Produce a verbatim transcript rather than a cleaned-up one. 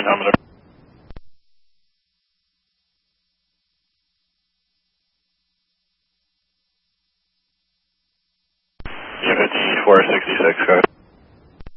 I'm going to... U fifty-four sixty-six, go ahead.